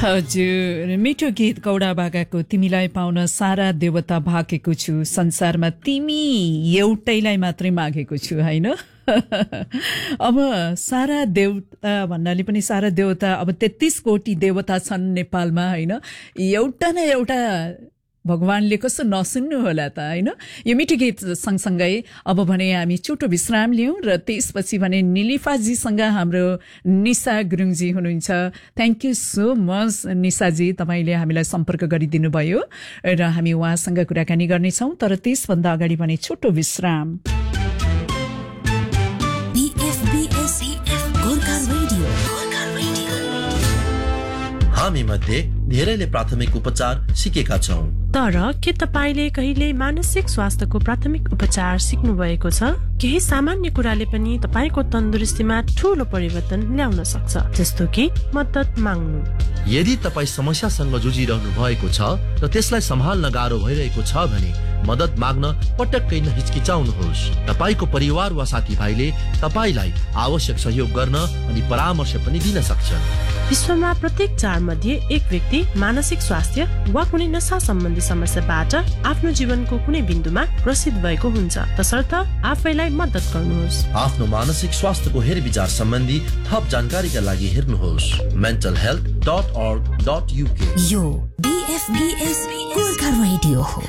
हजुर, मिठो गीत गौडा बागाको तिमीलाई पाउन सारा देवता भागेको छु, संसारमा तिमी एउटैलाई मात्रै मागेको छु, हैन? अब सारा देवता भन्नाले पनि सारा देवता अब 33 कोटी देवता छन् नेपालमा, हैन? एउटा न एउटा भगवानले कसो नसुन्नु होला त, हैन? यो मिठो गीत सँगसँगै अब भने हामी छोटो विश्राम लियौं र त्यसपछि भने निलिफाजीसँग हाम्रो निशा गुरुङजी हुनुहुन्छ। थ्यांक यू सो मच निशाजी, तपाईले हामीलाई सम्पर्क गरिदिनु भयो र हामी उहाँसँग कुराकानी गर्नेछौं, तर त्यसभन्दा अगाडि भने छोटो विश्राम। हामी मध्ये धेरैले प्राथमिक उपचार सिकेका छौं, तर के तपाईले कहिले मानसिक स्वास्थ्यको प्राथमिक उपचार सिक्नु भएको छ? केही सामान्य कुराले पनि तपाईको तन्दुरुस्तीमा ठूलो परिवर्तन ल्याउन सक्छ, जस्तो कि मद्दत माग्नु। यदि तपाई समस्यासँग जुझिरहनु भएको छ र त्यसलाई सम्हाल्न गाह्रो भइरहेको छ भने मद्दत माग्न पटक्कै नहिचकिचाउनुहोस्। तपाईको परिवार वा साथीभाइले तपाईलाई आवश्यक सहयोग गर्न अनि परामर्श पनि दिन सक्छन्। विश्वमा प्रत्येक 4 मध्ये 1 व्यक्ति मानसिक स्वास्थ्य वा कुनै नशा सम्बन्धी समस्याबाट आफ्नो जीवनको कुनै बिन्दुमा ग्रसित भएको हुन्छ, तसर्थ आफैलाई मद्दत गर्नुहोस्। आफ्नो मानसिक स्वास्थ्यको हेरविचार सम्बन्धी थप जानकारीका लागि हेर्नुहोस् mentalhealth.org.uk। यो BFBS गोर्खा रेडियो हो।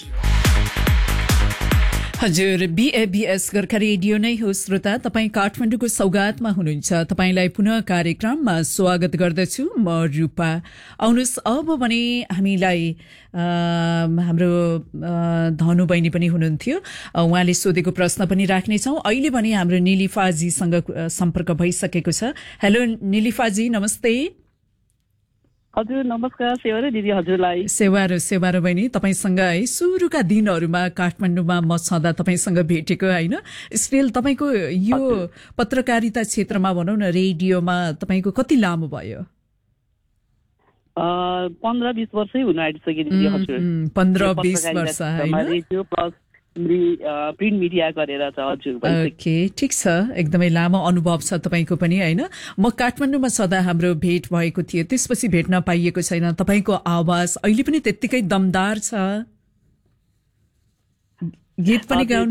हजुर, BFBS गोर्खा रेडियो नै हो। श्रोता, तपाईँ काठमाडौँको सौगातमा हुनुहुन्छ। तपाईलाई पुनः कार्यक्रममा स्वागत गर्दछु म रूपा। आउनुहोस्, अब भने हामीलाई हाम्रो धनु बहिनी पनि हुनुहुन्थ्यो, उहाँले सोधेको प्रश्न पनि राख्नेछौँ। अहिले भने हाम्रो निलिफाजीसँग सम्पर्क भइसकेको छ। हेलो निलिफाजी, नमस्ते। हजुर नमस्कार। सेवारो दिदी, हजुरलाई सेवारो बहिनी, तपाईसँग है सुरुका दिनहरूमा काठमाडौँमा म छँदा तपाईसँग भेटेको, हैन? स्टिल तपाईको यो पत्रकारिता क्षेत्रमा भनौँ न, रेडियोमा तपाईको कति लामो भयो? 15-20 वर्षै हुन आँटिसक्यो दिदी। हजुर 15-20 वर्ष, हैन? रेडियो प्लस प्रिन्ट मिडिया गरेर छ। हजुर, ओके, ठीक छ। एकदमै लामो अनुभव छ तपाईको पनि, हैन? म काठमाडौँमा सदा हाम्रो भेट भएको थियो, त्यसपछि भेट्न पाइएको छैन। तपाईको आवाज अहिले पनि त्यत्तिकै दमदार छ। गीत पनि गाउनु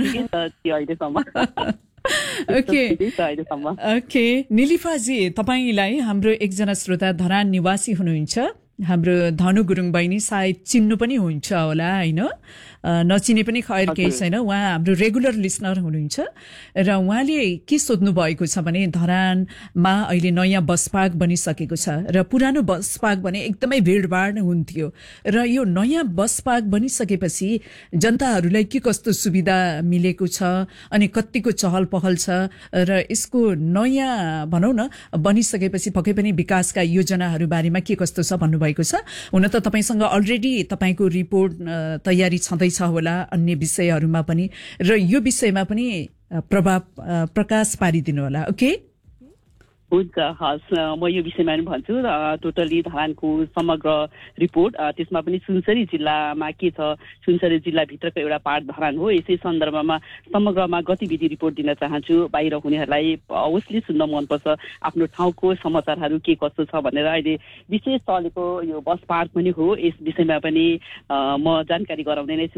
ओके। निलिफाजी, तपाईलाई हाम्रो एकजना श्रोता धरान निवासी हुनुहुन्छ, हाम्रो धनु गुरुङ बहिनी, सायद चिन्नु पनि हुन्छ होला, हैन? नचिने पनि खैर केही छैन। उहाँ हाम्रो रेगुलर लिसनर हुनुहुन्छ र उहाँले के सोध्नु भएको छ भने धरानमा अहिले नयाँ बस पार्क बनिसकेको छ र पुरानो बस पार्क भने एकदमै भिडभाड हुन्थ्यो र यो नयाँ बस पार्क बनिसकेपछि जनताहरूलाई के कस्तो सुविधा मिलेको छ अनि कतिको चहल पहल छ र यसको नयाँ भनौँ न बनिसकेपछि पक्कै पनि विकासका योजनाहरू बारेमा के कस्तो छ भन्नुभएको छ। हुन त तपाईसँग अलरेडी तपाईको रिपोर्ट तयारी छँदैछ होला अन्य विषयहरूमा पनि, र यो विषयमा पनि प्रकाश पारिदिनु होला। ओके, हुन्छ, हस्। म यो विषयमा पनि भन्छु। टोटली धरानको समग्र रिपोर्ट, त्यसमा पनि सुनसरी जिल्लामा के छ, सुनसरी जिल्लाभित्रको एउटा पार्ट धरान हो। यसै सन्दर्भमा समग्रमा गतिविधि रिपोर्ट दिन चाहन्छु। बाहिर हुनेहरूलाई अवश्य सुन्न मनपर्छ आफ्नो ठाउँको समाचारहरू के कस्तो छ भनेर। अहिले विशेष चलेको यो बस पार्क पनि हो, यस विषयमा पनि म जानकारी गराउँदै नै छु।